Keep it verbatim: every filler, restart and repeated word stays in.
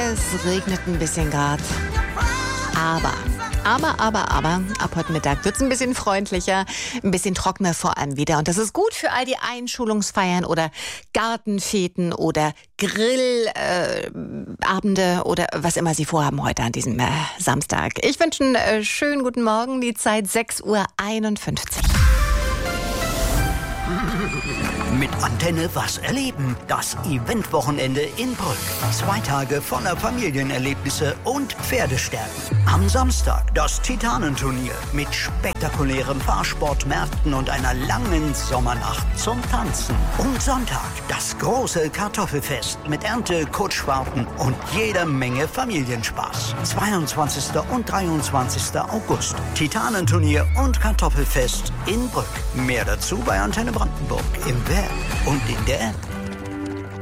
Es regnet ein bisschen grad. Aber, aber, aber, aber, ab heute Mittag wird es ein bisschen freundlicher, ein bisschen trockener vor allem wieder. Und das ist gut für all die Einschulungsfeiern oder Gartenfeten oder Grillabende äh, oder was immer Sie vorhaben heute an diesem äh, Samstag. Ich wünsche einen äh, schönen guten Morgen, die Zeit sechs Uhr einundfünfzig. Mit Antenne was erleben. Das Eventwochenende in Brück. Zwei Tage voller Familienerlebnisse und Pferdestärken. Am Samstag das Titanenturnier mit spektakulären Fahrsportmärkten und einer langen Sommernacht zum Tanzen. Und Sonntag das große Kartoffelfest mit Ernte, Kutschfahrten und jede Menge Familienspaß. zweiundzwanzigsten und dreiundzwanzigsten August. Titanenturnier und Kartoffelfest in Brück. Mehr dazu bei Antenne Brandenburg im Web und in der App.